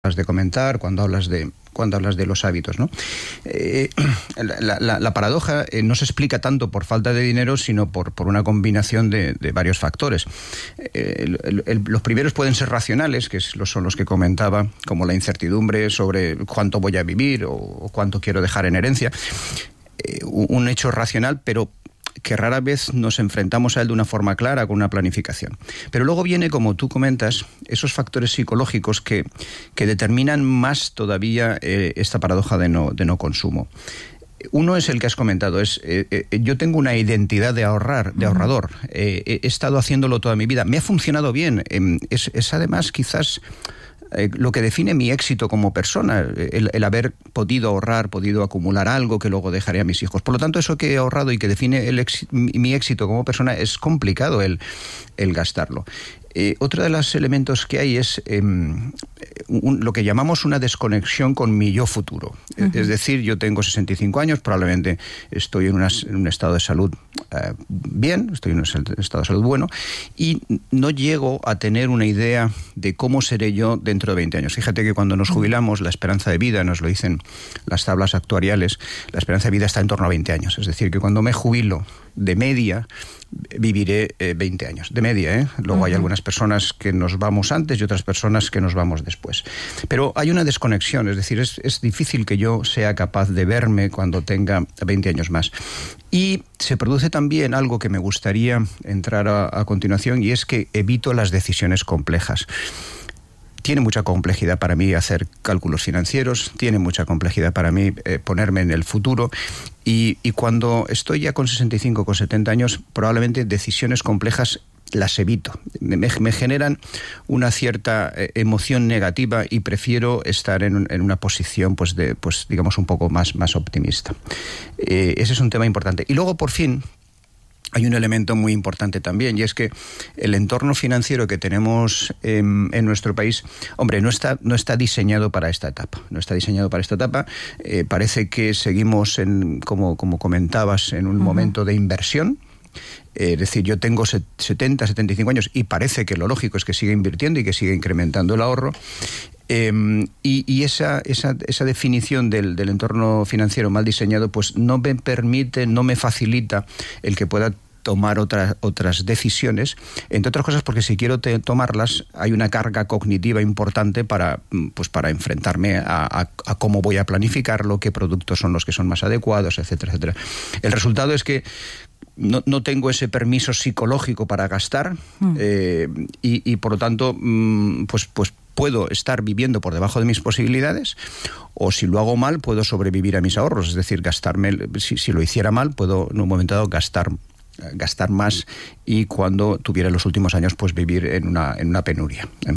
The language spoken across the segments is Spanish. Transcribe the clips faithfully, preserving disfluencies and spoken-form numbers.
de comentar, cuando hablas de cuando hablas de los hábitos, ¿no? Eh, la, la, la paradoja eh, no se explica tanto por falta de dinero, sino por, por una combinación de, de varios factores. Eh, el, el, el, los primeros pueden ser racionales, que es, son los que comentaba, como la incertidumbre sobre cuánto voy a vivir o, o cuánto quiero dejar en herencia. Eh, un hecho racional, pero que rara vez nos enfrentamos a él de una forma clara, con una planificación. Pero luego viene, como tú comentas, esos factores psicológicos que, que determinan más todavía eh, esta paradoja de no, de no consumo. Uno es el que has comentado, es eh, eh, yo tengo una identidad de ahorrar, de ahorrador. Eh, he estado haciéndolo toda mi vida. Me ha funcionado bien. Eh, es, es además quizás Eh, lo que define mi éxito como persona, el, el haber podido ahorrar, podido acumular algo que luego dejaré a mis hijos. Por lo tanto, eso que he ahorrado y que define el ex, mi, mi éxito como persona, es complicado el, el gastarlo. Eh, otro de los elementos que hay es eh, un, lo que llamamos una desconexión con mi yo futuro. Uh-huh. Es decir, yo tengo sesenta y cinco años, probablemente estoy en, una, en un estado de salud eh, bien, estoy en un estado de salud bueno, y no llego a tener una idea de cómo seré yo dentro de veinte años. Fíjate que cuando nos jubilamos, la esperanza de vida, nos lo dicen las tablas actuariales, la esperanza de vida está en torno a veinte años. Es decir, que cuando me jubilo, de media, viviré eh, veinte años, de media, ¿eh? Luego uh-huh. hay algunas personas que nos vamos antes y otras personas que nos vamos después. Pero hay una desconexión, es decir, es, es difícil que yo sea capaz de verme cuando tenga veinte años más. Y se produce también algo que me gustaría entrar a, a continuación, y es que evito las decisiones complejas. Tiene mucha complejidad para mí hacer cálculos financieros, tiene mucha complejidad para mí eh, ponerme en el futuro, y, y cuando estoy ya con sesenta y cinco, con setenta años, probablemente decisiones complejas las evito. Me, me generan una cierta eh, emoción negativa y prefiero estar en, en una posición, pues, de, pues digamos, un poco más, más optimista. Eh, ese es un tema importante. Y luego, por fin, hay un elemento muy importante también, y es que el entorno financiero que tenemos en, en nuestro país, hombre, no está, no está diseñado para esta etapa. No está diseñado para esta etapa. Eh, parece que seguimos, en, como, como comentabas, en un uh-huh. momento de inversión. Eh, es decir, yo tengo setenta, setenta y cinco años y parece que lo lógico es que siga invirtiendo y que siga incrementando el ahorro. Eh, y, y esa, esa, esa definición del, del entorno financiero mal diseñado, pues no me permite, no me facilita el que pueda tomar otras otras decisiones, entre otras cosas porque si quiero te, tomarlas hay una carga cognitiva importante para, pues para enfrentarme a, a, a cómo voy a planificarlo, qué productos son los que son más adecuados, etcétera, etcétera. El resultado es que No, no tengo ese permiso psicológico para gastar mm. eh, y, y por lo tanto mmm, pues, pues puedo estar viviendo por debajo de mis posibilidades, o si lo hago mal puedo sobrevivir a mis ahorros, es decir, gastarme, si, si lo hiciera mal puedo en un momento dado gastar gastar más y cuando tuviera los últimos años pues vivir en una, en una penuria. ¿eh?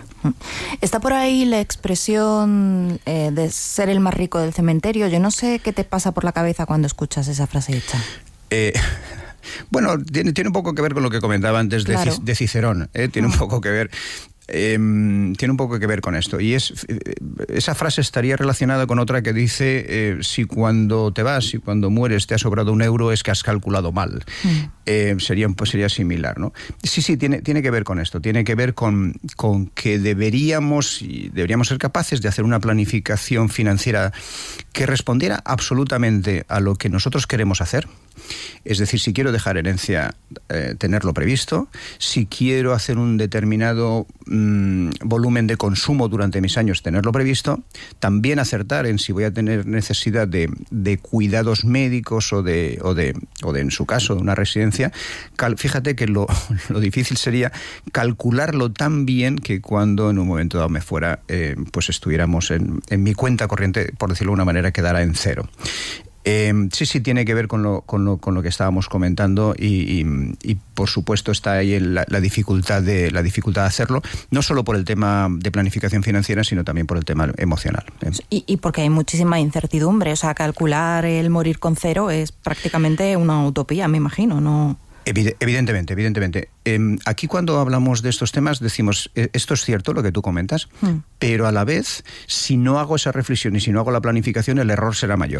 Está por ahí la expresión eh, de ser el más rico del cementerio. Yo no sé qué te pasa por la cabeza cuando escuchas esa frase hecha. Eh, bueno, tiene, tiene un poco que ver con lo que comentaba antes de, claro. de Cicerón, ¿eh? Tiene un poco que ver, eh, tiene un poco que ver con esto. Y es esa frase estaría relacionada con otra que dice eh, si cuando te vas, si cuando mueres te ha sobrado un euro es que has calculado mal. Mm. Eh, sería, pues sería similar, ¿no? Sí, sí, tiene, tiene que ver con esto. Tiene que ver con, con que deberíamos, y deberíamos ser capaces de hacer una planificación financiera que respondiera absolutamente a lo que nosotros queremos hacer. Es decir, si quiero dejar herencia, eh, tenerlo previsto. Si quiero hacer un determinado mmm, volumen de consumo durante mis años, tenerlo previsto. También acertar en si voy a tener necesidad de, de cuidados médicos o de, o, de, o de, en su caso, de una residencia. Cal, fíjate que lo, lo difícil sería calcularlo tan bien que cuando en un momento dado me fuera, eh, pues estuviéramos en, en mi cuenta corriente, por decirlo de una manera, quedara en cero. Eh, sí, sí, tiene que ver con lo, con lo, con lo que estábamos comentando y, y, y por supuesto está ahí la, la, dificultad de, la dificultad de hacerlo, no solo por el tema de planificación financiera, sino también por el tema emocional. ¿eh? Y, y porque hay muchísima incertidumbre, o sea, calcular el morir con cero es prácticamente una utopía, me imagino, ¿no? Evidentemente, evidentemente. Eh, aquí cuando hablamos de estos temas decimos, eh, esto es cierto lo que tú comentas, mm. pero a la vez, si no hago esa reflexión y si no hago la planificación, el error será mayor.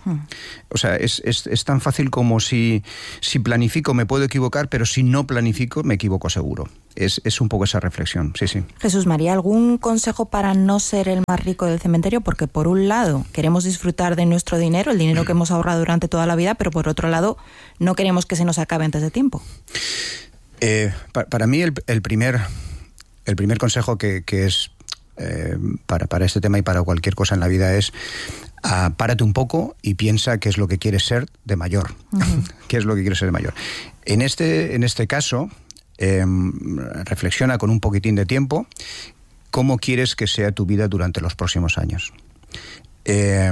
O sea, es, es, es tan fácil como si, si planifico me puedo equivocar, pero si no planifico me equivoco seguro. Es, es un poco esa reflexión, sí, sí. Jesús María, ¿algún consejo para no ser el más rico del cementerio? Porque por un lado queremos disfrutar de nuestro dinero, el dinero que hemos ahorrado durante toda la vida, pero por otro lado no queremos que se nos acabe antes de tiempo. Eh, pa, para mí el, el, primer, el primer consejo que, que es eh, para, para este tema y para cualquier cosa en la vida es uh, párate un poco y piensa qué es lo que quieres ser de mayor. Uh-huh. ¿Qué es lo que quieres ser de mayor? En este, en este caso, eh, reflexiona con un poquitín de tiempo cómo quieres que sea tu vida durante los próximos años. Eh,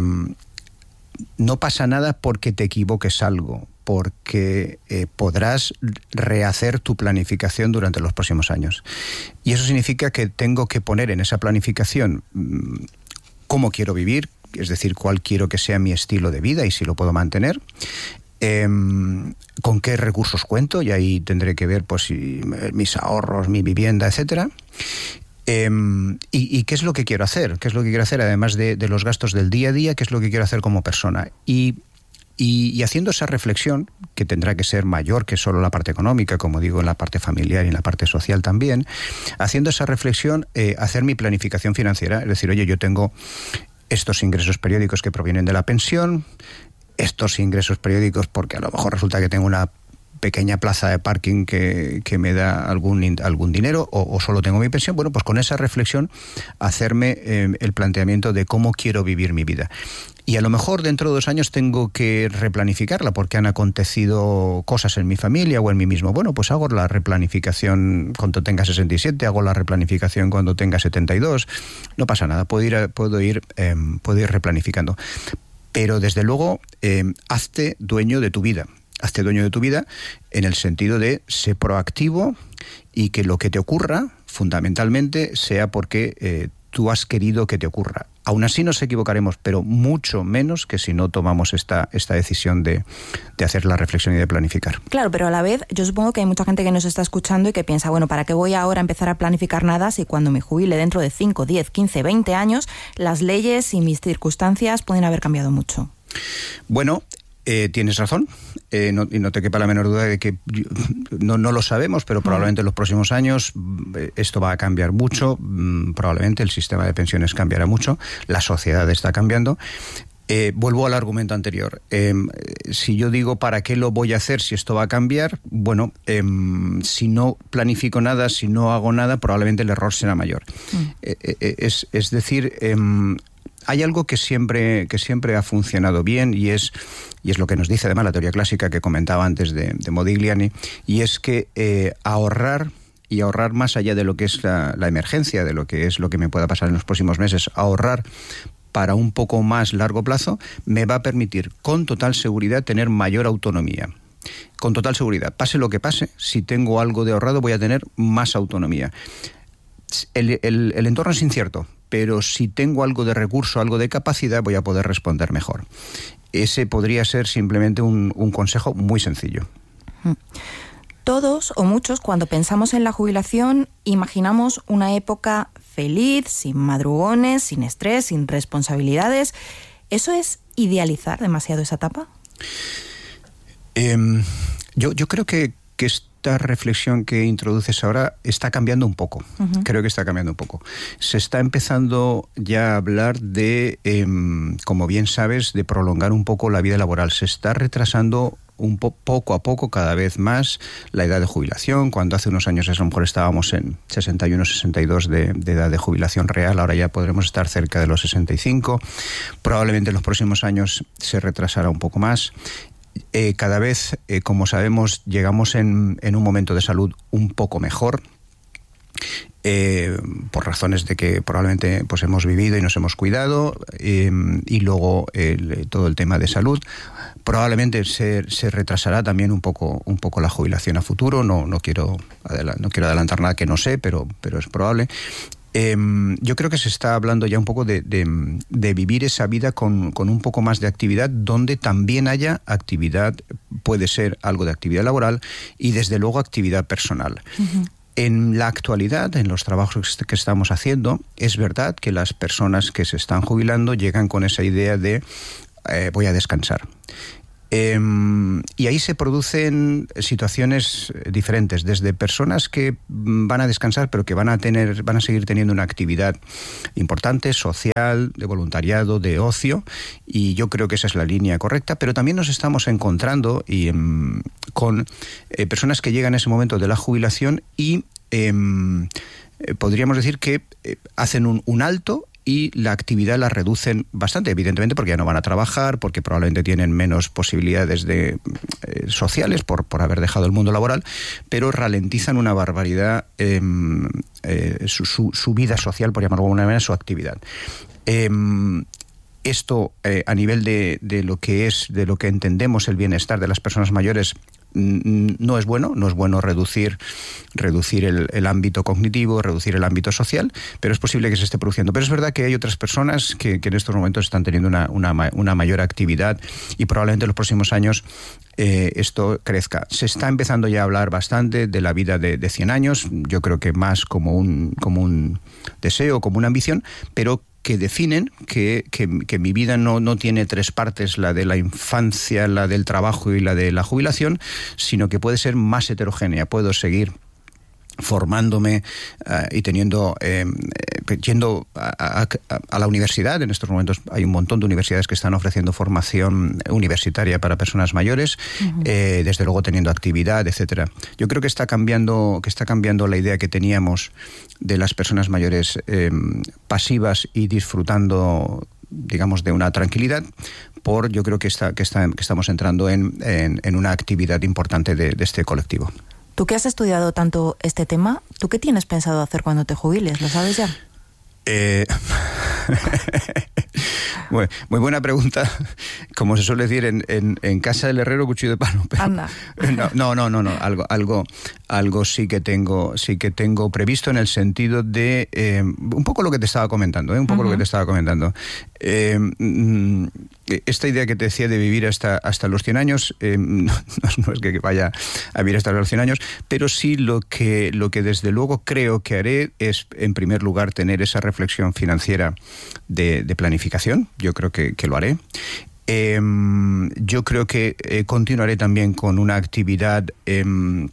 no pasa nada porque te equivoques algo, porque eh, podrás rehacer tu planificación durante los próximos años. Y eso significa que tengo que poner en esa planificación mmm, cómo quiero vivir, es decir, cuál quiero que sea mi estilo de vida y si lo puedo mantener, eh, con qué recursos cuento, y ahí tendré que ver pues, si, mis ahorros, mi vivienda, etcétera. Eh, y, y qué es lo que quiero hacer, qué es lo que quiero hacer además de, de los gastos del día a día, qué es lo que quiero hacer como persona. Y Y, y haciendo esa reflexión, que tendrá que ser mayor que solo la parte económica, como digo, en la parte familiar y en la parte social también, haciendo esa reflexión, eh, hacer mi planificación financiera, es decir, oye, yo tengo estos ingresos periódicos que provienen de la pensión, estos ingresos periódicos porque a lo mejor resulta que tengo una pequeña plaza de parking que, que me da algún, algún dinero o, o solo tengo mi pensión. Bueno, pues con esa reflexión hacerme eh, el planteamiento de cómo quiero vivir mi vida. Y a lo mejor dentro de dos años tengo que replanificarla porque han acontecido cosas en mi familia o en mí mismo. Bueno, pues hago la replanificación cuando tenga sesenta y siete, hago la replanificación cuando tenga setenta y dos. No pasa nada, puedo ir, puedo ir, eh, puedo ir replanificando. Pero desde luego, eh, hazte dueño de tu vida. Hazte dueño de tu vida en el sentido de ser proactivo y que lo que te ocurra, fundamentalmente, sea porque eh, tú has querido que te ocurra. Aún así nos equivocaremos, pero mucho menos que si no tomamos esta, esta decisión de, de hacer la reflexión y de planificar. Claro, pero a la vez yo supongo que hay mucha gente que nos está escuchando y que piensa, bueno, ¿para qué voy ahora a empezar a planificar nada si cuando me jubile dentro de cinco, diez, quince, veinte años las leyes y mis circunstancias pueden haber cambiado mucho? Bueno, Eh, tienes razón, eh, no, y no te quepa la menor duda de que no, no lo sabemos, pero probablemente en los próximos años esto va a cambiar mucho, probablemente el sistema de pensiones cambiará mucho, la sociedad está cambiando. Eh, vuelvo al argumento anterior. Eh, si yo digo ¿para qué lo voy a hacer si esto va a cambiar? Bueno, eh, si no planifico nada, si no hago nada, probablemente el error será mayor. Mm. Eh, eh, es, es decir, eh, hay algo que siempre, que siempre ha funcionado bien y es, y es lo que nos dice además la teoría clásica que comentaba antes de, de Modigliani, y es que eh, ahorrar y ahorrar más allá de lo que es la, la emergencia, de lo que es lo que me pueda pasar en los próximos meses, ahorrar para un poco más largo plazo, me va a permitir con total seguridad tener mayor autonomía. Con total seguridad, pase lo que pase, si tengo algo de ahorrado voy a tener más autonomía. El, el, el entorno es incierto, pero si tengo algo de recurso, algo de capacidad, voy a poder responder mejor. Ese podría ser simplemente un, un consejo muy sencillo. Todos o muchos, cuando pensamos en la jubilación, imaginamos una época feliz, sin madrugones, sin estrés, sin responsabilidades. ¿Eso es idealizar demasiado esa etapa? Eh, yo, yo creo que, que esta reflexión que introduces ahora está cambiando un poco. Uh-huh. Creo que está cambiando un poco. Se está empezando ya a hablar de, eh, como bien sabes, de prolongar un poco la vida laboral. Se está retrasando un po- poco a poco, cada vez más, la edad de jubilación. Cuando hace unos años a lo mejor estábamos en sesenta y uno, sesenta y dos de, de edad de jubilación real, ahora ya podremos estar cerca de los sesenta y cinco. Probablemente en los próximos años se retrasará un poco más. Eh, cada vez, eh, como sabemos, llegamos en, en un momento de salud un poco mejor, eh, por razones de que probablemente pues, hemos vivido y nos hemos cuidado, eh, y luego el, todo el tema de salud. Probablemente se, se retrasará también un poco, un poco la jubilación a futuro. No, no, quiero, no quiero adelantar nada que no sé, pero, pero es probable. Eh, yo creo que se está hablando ya un poco de, de, de vivir esa vida con, con un poco más de actividad, donde también haya actividad, puede ser algo de actividad laboral y desde luego actividad personal. Uh-huh. En la actualidad, en los trabajos que estamos haciendo, es verdad que las personas que se están jubilando llegan con esa idea de eh, voy a descansar. Eh, y ahí se producen situaciones diferentes, desde personas que van a descansar pero que van a tener, van a seguir teniendo una actividad importante, social, de voluntariado, de ocio, y yo creo que esa es la línea correcta, pero también nos estamos encontrando y, eh, con eh, personas que llegan a ese momento de la jubilación y eh, podríamos decir que eh, hacen un, un alto y la actividad la reducen bastante, evidentemente porque ya no van a trabajar, porque probablemente tienen menos posibilidades de, eh, sociales por, por haber dejado el mundo laboral, pero ralentizan una barbaridad eh, eh, su, su, su vida social, por llamarlo de alguna manera, su actividad. Eh, esto eh, a nivel de, de lo que es, de lo que entendemos el bienestar de las personas mayores, no es bueno, no es bueno reducir, reducir el, el ámbito cognitivo, reducir el ámbito social, pero es posible que se esté produciendo. Pero es verdad que hay otras personas que, que en estos momentos están teniendo una, una, una mayor actividad y probablemente en los próximos años eh, esto crezca. Se está empezando ya a hablar bastante de la vida de, de cien años, yo creo que más como un, como un deseo, como una ambición, pero que definen que, que, que mi vida no, no tiene tres partes, la de la infancia, la del trabajo y la de la jubilación, sino que puede ser más heterogénea. Puedo seguir formándome uh, y teniendo eh, yendo a, a, a la universidad. En estos momentos hay un montón de universidades que están ofreciendo formación universitaria para personas mayores, uh-huh. eh, desde luego teniendo actividad, etcétera. Yo creo que está cambiando que está cambiando la idea que teníamos de las personas mayores eh, pasivas y disfrutando, digamos, de una tranquilidad, por yo creo que está que está que estamos entrando en, en, en una actividad importante de, de este colectivo. Tú que has estudiado tanto este tema, ¿tú qué tienes pensado hacer cuando te jubiles? ¿Lo sabes ya? Eh... Muy, muy buena pregunta. Como se suele decir, en, en, en casa del herrero, cuchillo de palo. Pero, Anda. No, no, no, no. Algo, algo, algo sí que tengo, sí que tengo previsto en el sentido de eh, un poco lo que te estaba comentando, ¿eh? un poco uh-huh. lo que te estaba comentando. Eh, esta idea que te decía de vivir hasta hasta los cien años, eh, no, no es que vaya a vivir hasta los cien años, pero sí lo que lo que desde luego creo que haré es, en primer lugar, tener esa reflexión financiera de, de planificación. Yo creo que, que lo haré. Eh, yo creo que eh, continuaré también con una actividad eh,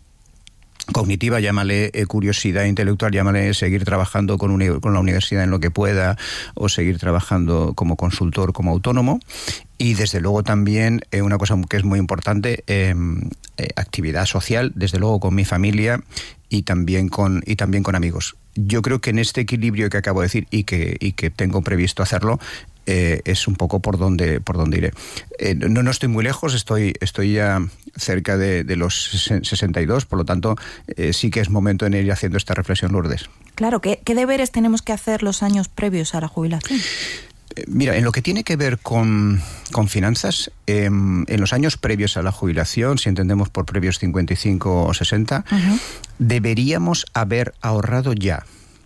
cognitiva, llámale eh, curiosidad intelectual, llámale seguir trabajando con, uni- con la universidad en lo que pueda, o seguir trabajando como consultor, como autónomo. Y desde luego también eh, una cosa que es muy importante, eh, eh, actividad social, desde luego con mi familia y también con, y también con amigos. Yo creo que en este equilibrio que acabo de decir y que, y que tengo previsto hacerlo, eh, es un poco por donde, por donde iré. Eh, no, no estoy muy lejos, estoy, estoy ya cerca de, de los sesenta y dos, por lo tanto eh, sí que es momento en ir haciendo esta reflexión, Lourdes. Claro, ¿qué, qué deberes tenemos que hacer los años previos a la jubilación? Mira, en lo que tiene que ver con, con finanzas, eh, en los años previos a la jubilación, si entendemos por previos cincuenta y cinco o sesenta, uh-huh. deberíamos haber ahorrado ya.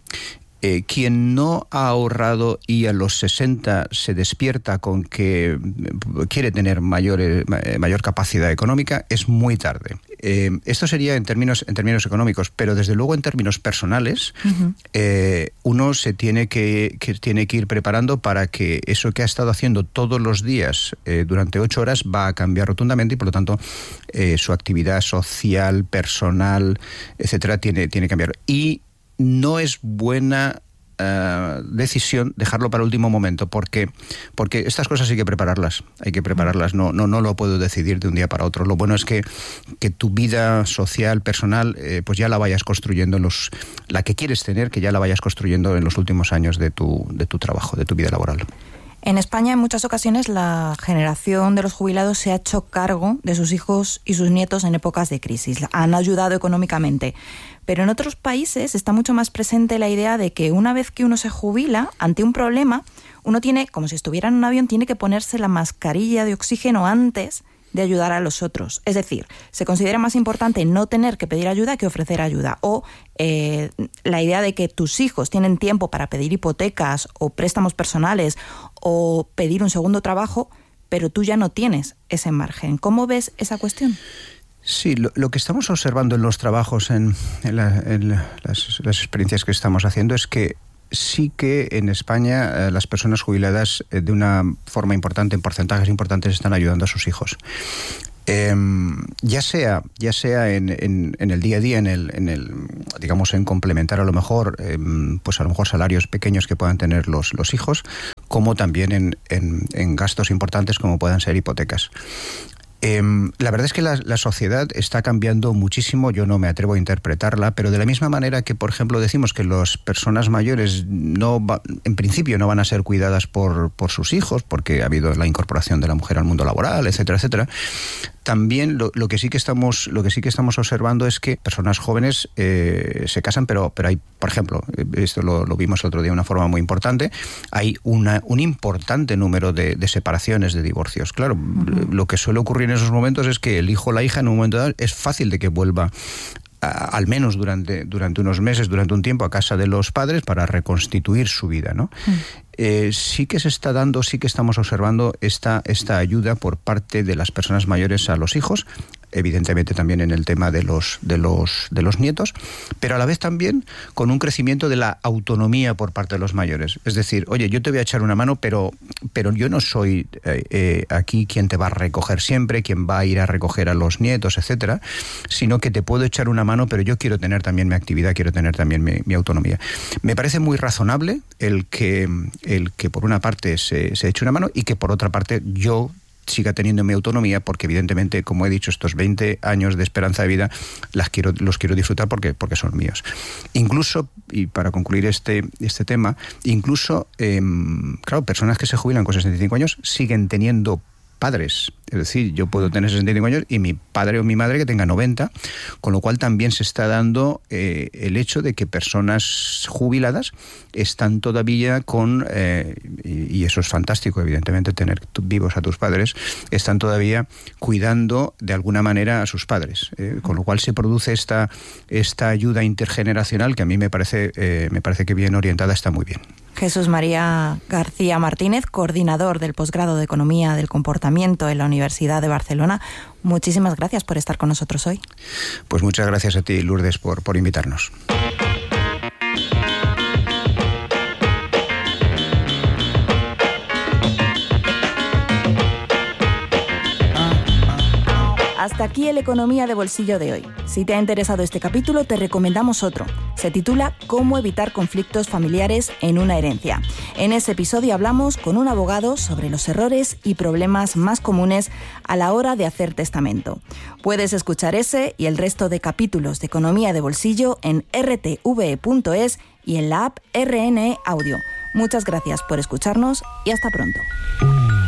Eh, quien no ha ahorrado y a los sesenta se despierta con que quiere tener mayor, eh, mayor capacidad económica, es muy tarde. Eh, esto sería en términos, en términos económicos, pero desde luego en términos personales, uh-huh. eh, uno se tiene que, que, tiene que ir preparando para que eso que ha estado haciendo todos los días eh, durante ocho horas va a cambiar rotundamente y por lo tanto eh, su actividad social, personal, etcétera, tiene, tiene que cambiar. Y no es buena uh, decisión dejarlo para el último momento, porque porque estas cosas hay que prepararlas, hay que prepararlas, no no no lo puedo decidir de un día para otro. Lo bueno es que, que tu vida social, personal, eh, pues ya la vayas construyendo en los la que quieres tener, que ya la vayas construyendo en los últimos años de tu de tu trabajo, de tu vida laboral. En España, en muchas ocasiones, la generación de los jubilados se ha hecho cargo de sus hijos y sus nietos en épocas de crisis. Han ayudado económicamente. Pero en otros países está mucho más presente la idea de que una vez que uno se jubila, ante un problema, uno tiene, como si estuviera en un avión, tiene que ponerse la mascarilla de oxígeno antes de ayudar a los otros. Es decir, se considera más importante no tener que pedir ayuda que ofrecer ayuda. O eh, la idea de que tus hijos tienen tiempo para pedir hipotecas o préstamos personales o pedir un segundo trabajo, pero tú ya no tienes ese margen. ¿Cómo ves esa cuestión? Sí, lo, lo que estamos observando en los trabajos, en, en, la, en las, las experiencias que estamos haciendo, es que sí que en España eh, las personas jubiladas eh, de una forma importante, en porcentajes importantes, están ayudando a sus hijos. Eh, ya sea ya sea en, en, en el día a día, en el, en el digamos en complementar a lo mejor eh, pues a lo mejor salarios pequeños que puedan tener los, los hijos, como también en, en, en gastos importantes como puedan ser hipotecas. Eh, la verdad es que la, la sociedad está cambiando muchísimo, yo no me atrevo a interpretarla, pero de la misma manera que, por ejemplo, decimos que las personas mayores no va, en principio no van a ser cuidadas por, por sus hijos, porque ha habido la incorporación de la mujer al mundo laboral, etcétera, etcétera. También lo, lo que sí que estamos lo que sí que estamos observando es que personas jóvenes eh, se casan, pero pero hay, por ejemplo, esto lo, lo vimos el otro día de una forma muy importante, hay una, un importante número de, de separaciones, de divorcios. Claro, uh-huh. Lo que suele ocurrir en esos momentos es que el hijo o la hija en un momento dado es fácil de que vuelva a, al menos durante, durante unos meses, durante un tiempo, a casa de los padres para reconstituir su vida, ¿no? Uh-huh. Eh, sí que se está dando, sí que estamos observando esta, esta ayuda por parte de las personas mayores a los hijos, evidentemente también en el tema de los, de los, de los nietos, pero a la vez también con un crecimiento de la autonomía por parte de los mayores. Es decir, oye, yo te voy a echar una mano, pero, pero yo no soy eh, eh, aquí quien te va a recoger siempre, quien va a ir a recoger a los nietos, etcétera, sino que te puedo echar una mano, pero yo quiero tener también mi actividad, quiero tener también mi, mi autonomía. Me parece muy razonable el que el que por una parte se, se eche una mano y que por otra parte yo siga teniendo mi autonomía, porque evidentemente, como he dicho, estos veinte años de esperanza de vida las quiero, los quiero disfrutar porque, porque son míos. Incluso, y para concluir este, este tema, incluso, eh, claro, personas que se jubilan con sesenta y cinco años siguen teniendo padres. Es decir, yo puedo tener sesenta y cinco años y mi padre o mi madre que tenga noventa, con lo cual también se está dando eh, el hecho de que personas jubiladas están todavía con, eh, y, y eso es fantástico, evidentemente, tener vivos a tus padres, están todavía cuidando de alguna manera a sus padres, eh, con lo cual se produce esta, esta ayuda intergeneracional que a mí me parece, eh, me parece que bien orientada está muy bien. Jesús María García Martínez, coordinador del posgrado de Economía del Comportamiento en la Universidad de Barcelona. Muchísimas gracias por estar con nosotros hoy. Pues muchas gracias a ti, Lourdes, por, por invitarnos. Hasta aquí el Economía de Bolsillo de hoy. Si te ha interesado este capítulo, te recomendamos otro. Se titula ¿Cómo evitar conflictos familiares en una herencia? En ese episodio hablamos con un abogado sobre los errores y problemas más comunes a la hora de hacer testamento. Puedes escuchar ese y el resto de capítulos de Economía de Bolsillo en r t v e punto es y en la app R N E Audio. Muchas gracias por escucharnos y hasta pronto.